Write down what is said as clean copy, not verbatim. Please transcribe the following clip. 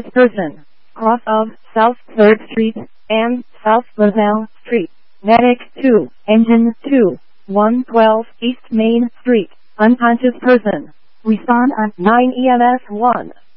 person. Cross of South 3rd Street and South LaSalle Street. Medic 2. Engine 2. 112 East Main Street. Unconscious person. Respond on 9 EMS 1.